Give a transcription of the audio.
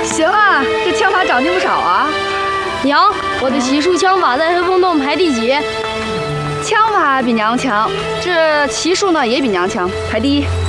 行啊，这枪法长进不少啊。 娘，我的骑术枪法在黑风洞排第几？ 枪法比娘强，这骑术呢也比娘强，排第1。